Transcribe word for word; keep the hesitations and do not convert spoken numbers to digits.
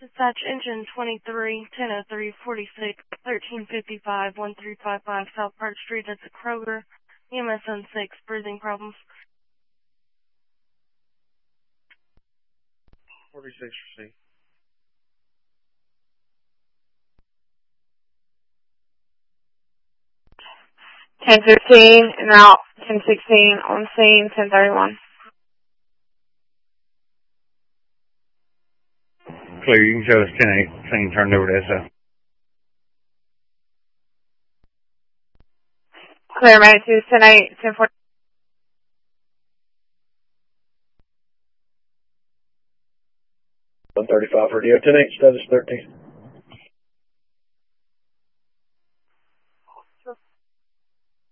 Dispatch engine twenty-three, ten oh three, forty-six, thirteen fifty-five, one three five five South Park Street. That's a Kroger. E M S on six, breathing problems. forty-six receipt. ten fifteen and out, ten sixteen on scene, ten thirty-one. Clear, you can show us ten eight, scene turned over to S O. Clear, man, to ten eight, ten forty. one thirty-five for D O ten eight, status thirteen.